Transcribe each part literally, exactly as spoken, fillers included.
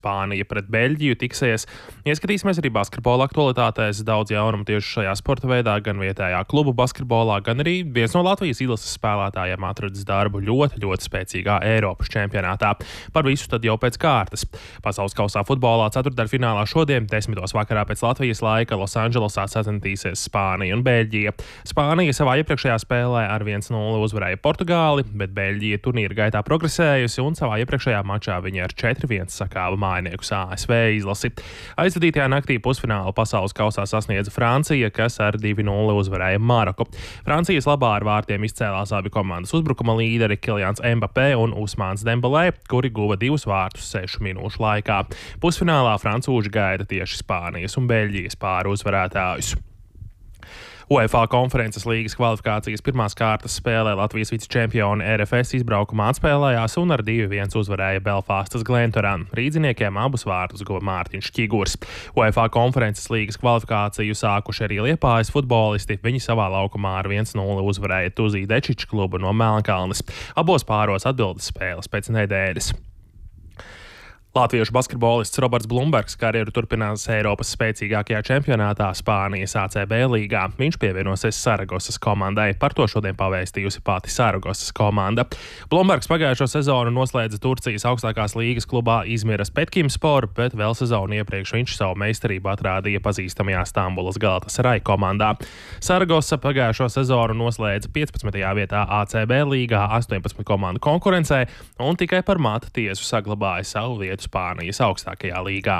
Spānija pret Beļģiju tiksies. Ieskatīsimies arī basketbola aktualitātēs. Daudz jaunumu tieši šajā sporta veidā, gan vietējā klubu basketbolā, gan arī viens no Latvijas izlases spēlētājiem atradis darbu ļoti, ļoti spēcīgā Eiropas čempionātā. Par visu tad jau pēc kārtas. Pasaules kausā futbolā ceturtdaļfinālā šodien, desmitos vakarā pēc Latvijas laika, Losandželosā sacensties Spānija un Beļģija. Spānija savā iepriekšējā spēlē ar viens nulle uzvarēja Portugāli, bet Beļģija turnīra gaitā progresējusi un savā iepriekšējā mačā viņa ar četri viens sakāva mājiniekus A S V izlasi. Aizvadītajā naktī pusfināla pasaules kausā sasniedza Francija, kas ar divi nulle uzvarēja Maroku. Francijas labā ar vārtiem izcēlās abi komandas uzbrukuma līderi Kilians Mbappé un Usmāns Dembelē, kuri guva divus vārtus sešu minūšu laikā. Pusfinālā francūži gaida tieši Spānijas un Beļģijas pāru uzvarētājus. UEFA konferences līgas kvalifikācijas pirmās kārtas spēlē Latvijas vicečempioni R F S izbraukumā atspēlējās un ar divi viens uzvarēja Belfastas Glentoran. Rīdziniekiem abus vārtus guva Mārtiņš Čigurs. UEFA konferences līgas kvalifikāciju sākuši arī Liepājas futbolisti. Viņi savā laukumā ar viens nulle uzvarēja Tuzī Dečiča klubu no Melnkalnes. Abos pāros atbildes spēles pēc nedēļas. Latviešu basketbolists Roberts Blumbergs karjeru turpinās Eiropas spēcīgākajā čempionātā Spānijas A C B līgā. Viņš pievienosies Saragosas komandai. Par to šodien pavēstījusi pati Saragosas komanda. Blumbergs pagājušo sezonu noslēdza Turcijas augstākās līgas klubā Izmiras Petkimspor, bet vēl sezonu iepriekš viņš savu meistarību atrādīja pazīstamajā Stambulas Galatasaray komandā. Saragosa pagājušo sezonu noslēdza piecpadsmitajā vietā A C B līgā astoņpadsmit komandu konkurencē un tikai par matu tiesu saglabāja savu vietu Spānijas augstākajā līgā.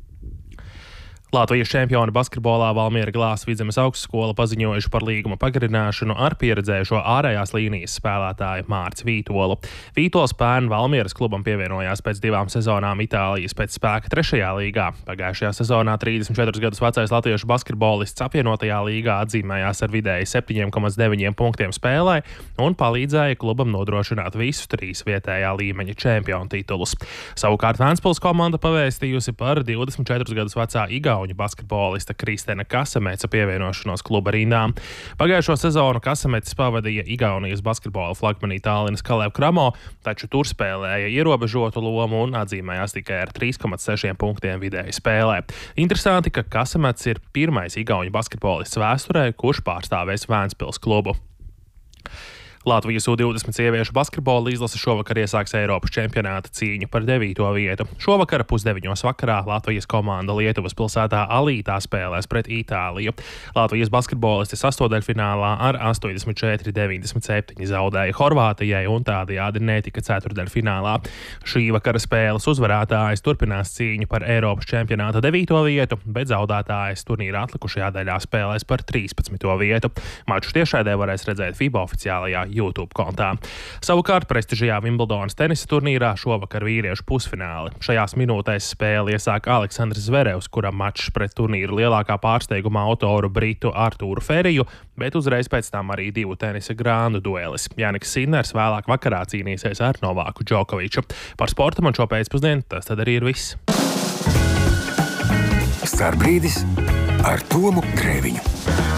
Latvijas čempioni basketbolā Valmiera Glāzes Vidzemes augstskola paziņojuši par līguma pagarināšanu ar pieredzējušo ārējās līnijas spēlētāju Mārci Vītolu. Vītols pērn Valmieras klubam pievienojās pēc divām sezonām Itālijas pēc spēka trešajā līgā. Pagājušajā sezonā trīsdesmit četrus gadus vecais latviešu basketbolists apvienotajā līgā atzīmējās ar vidēji septiņi komats deviņi punktiem spēlē un palīdzēja klubam nodrošināt visus trīs vietējā līmeņa čempionu titulus. Savukārt Ventspils komanda pavēstījusi par divdesmit četrus gadus vecā Igauņu basketbolista Kristena Kasameca pievienošanos kluba rindām. Pagājušo sezonu Kasamecis pavadīja Igaunijas basketbola flagmanī Tallinas Kalev Kramo, taču tur spēlēja ierobežotu lomu un atzīmējās tikai ar trīs komats seši punktiem vidēji spēlē. Interesanti, ka Kasamets ir pirmais igauņu basketbolists vēsturē, kurš pārstāvēs Ventspils klubu. Latvijas U divdesmit sieviešu basketbola izlase šovakar iesāks Eiropas čempionāta cīņu par devīto vietu. Šovakar pusdeviņos vakarā Latvijas komanda Lietuvas pilsētā Alītā spēlēs pret Itāliju. Latvijas basketbolisti sastotdaļfinālā ar astoņdesmit četri deviņdesmit septiņi zaudēja Horvātijai un tādējādi netika ceturtdaļfinālā. Šī vakara spēles uzvarētājs turpinās cīņu par Eiropas čempionāta devīto vietu, bet zaudētājs turnīra atlikušajā daļā spēlēs par trīspadsmito vietu. Maču tiešraidē varēs redzēt FIBA oficiālajā YouTube kontā. Savukārt prestižajā Vimbeldonas tenisa turnīrā šovakar vīriešu pusfināli. Šajās minūtēs spēli iesāk Aleksandrs Zverevs, kuram mačs pret turnīru lielākā pārsteiguma autoru Britu Artūru Feriju, bet uzreiz pēc tam arī divu tenisa grāndu duelis. Jāniks Sinners vēlāk vakarā cīnīsies ar Novāku Džokoviču. Par sportu man šo pēcpusdienu tas tad arī ir viss. Starbrīdis ar Tomu Grēviņu.